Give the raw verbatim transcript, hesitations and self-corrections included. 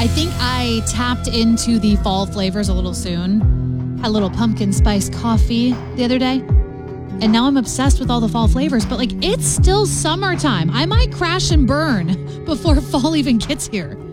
I think I tapped into the fall flavors a little soon. Had a little pumpkin spice coffee the other day. And now I'm obsessed with all the fall flavors. But like, it's still summertime. I might crash and burn before fall even gets here.